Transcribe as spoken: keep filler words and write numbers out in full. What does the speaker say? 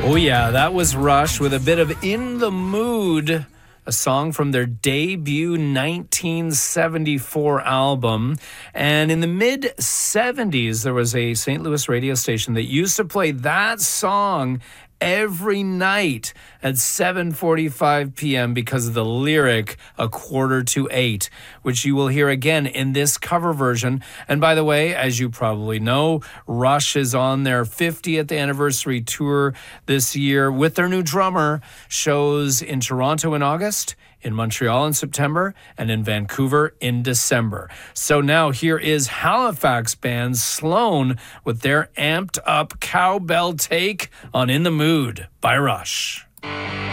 Oh, yeah, that was Rush with a bit of In the Mood, a song from their debut nineteen seventy-four album. And in the mid-seventies, there was a Saint Louis radio station that used to play that song every night at seven forty-five p.m. because of the lyric A Quarter to Eight, which you will hear again in this cover version. And by the way, as you probably know, Rush is on their fiftieth anniversary tour this year with their new drummer. Shows in Toronto in August, in Montreal in September, and in Vancouver in December. So now here is Halifax band Sloan with their amped up cowbell take on In the Mood by Rush.